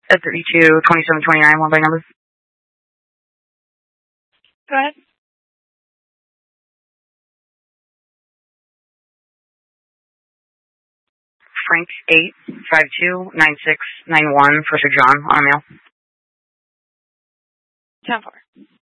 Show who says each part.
Speaker 1: At 322729, one by number.
Speaker 2: Go ahead.
Speaker 1: Frank 8529691 for Sir John on a mail.
Speaker 2: 10-4.